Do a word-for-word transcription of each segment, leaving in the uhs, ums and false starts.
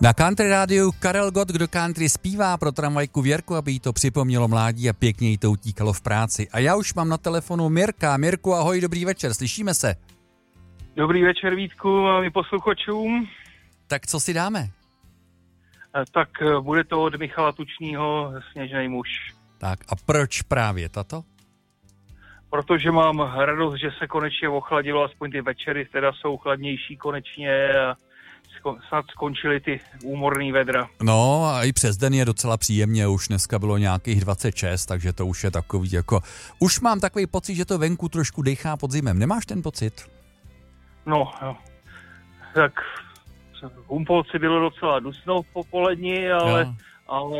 Na Country rádiu Karel Gott, kdo country zpívá pro tramvajku Věrku, aby jí to připomnělo mládí a pěkně jí to utíkalo v práci. A já už mám na telefonu Mirka. Mirku, ahoj, dobrý večer, slyšíme se? Dobrý večer, Vítku, a my posluchačům. Tak co si dáme? Tak bude to od Michala Tučnýho Sněžnej muž. Tak a proč právě tato? Protože mám radost, že se konečně ochladilo, aspoň ty večery teda jsou chladnější konečně a snad skončily ty úmorný vedra. No a i přes den je docela příjemně, už dneska bylo nějakých dvacet šest, takže to už je takový jako... Už mám takový pocit, že to venku trošku dechá pod zimem. Nemáš ten pocit? No, no. Tak v Humpolci bylo docela dusno v popolední, ale, ale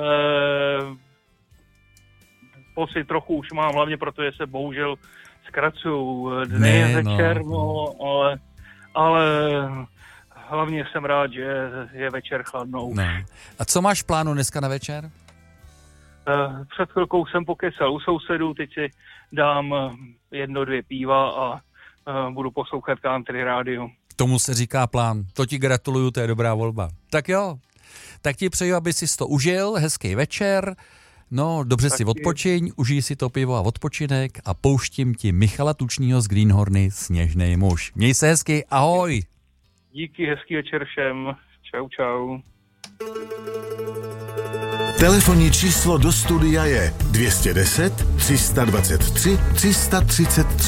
pocit trochu už mám, hlavně protože se bohužel zkracují dny, ne, večer, no, no ale, ale hlavně jsem rád, že je večer chladnou. No. A co máš v plánu dneska na večer? Před chvilkou jsem pokecel u sousedů, teď si dám jedno, dvě piva a budu poslouchat country rádio. Tomu se říká plán. To ti gratuluju, to je dobrá volba. Tak jo, tak ti přeju, aby jsi to užil, hezký večer, no dobře tak si odpočiň, užij si to pivo a odpočinek a pouštím ti Michala Tučnýho z Greenhorny Sněžnej muž. Měj se hezky, ahoj. Díky, hezký večer všem. Čau, čau. Telefonní číslo do studia je dvě deset, tři dvacet tři, tři třicet tři.